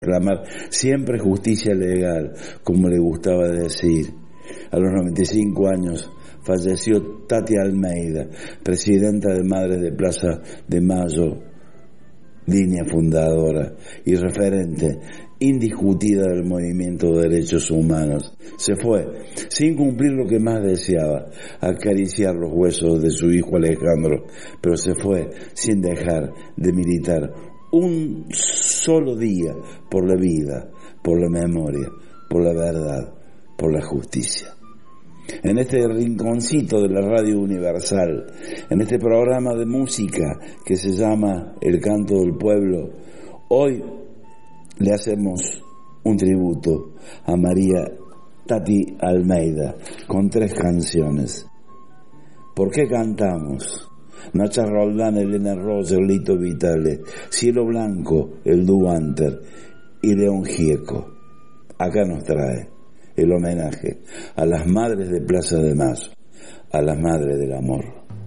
reclamar siempre justicia legal, como le gustaba decir. A los 95 años falleció Tati Almeida, presidenta de Madres de Plaza de Mayo, línea fundadora y referente indiscutida del movimiento de derechos humanos. Se fue sin cumplir lo que más deseaba, acariciar los huesos de su hijo Alejandro, pero se fue sin dejar de militar un solo día por la vida, por la memoria, por la verdad, por la justicia. En este rinconcito de la Radio Universal, en este programa de música que se llama El Canto del Pueblo, hoy le hacemos un tributo a María Tati Almeida con 3 canciones. ¿Por qué cantamos? Nacha Roldán, Elena Roger, Lito Vitale, Cielo Blanco, el Duanter y León Gieco. Acá nos trae el homenaje a las madres de Plaza de Mayo, a las madres del amor.